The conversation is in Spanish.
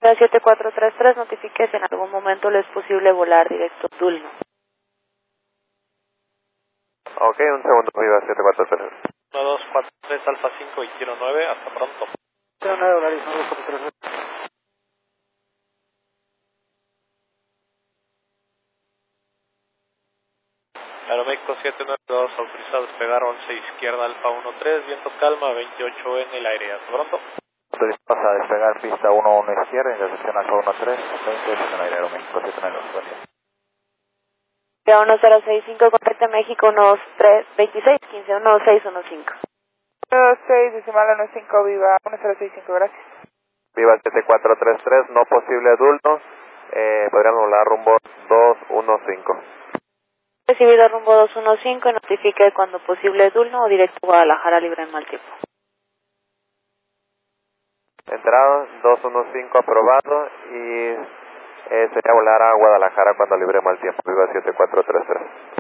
7433, notifique si en algún momento le es posible volar directo Dulno. Ok, un segundo, Viva 743. 1243 Alfa 5 y Kilo 9, hasta pronto. 09 Volaris 1243. Aeroméxico 792, autorizado a despegar 11 izquierda Alfa 13, viento calma, 28 en el aire, hasta pronto. Autorizamos a despegar pista 11 izquierda, intersección Alfa 13, 28 en el aire, Aeroméxico 792, buen día. 1065, correcto México 26, 15, 1615. 6 decimal 15, Viva 1065, gracias. Viva 7433, no posible Dulno, podríamos volar rumbo 215. Recibido rumbo 215, notifique cuando posible Dulno o directo Guadalajara libre en mal tiempo. Entrada 215 aprobado y sería volar a Guadalajara cuando libre mal tiempo, Viva 7433.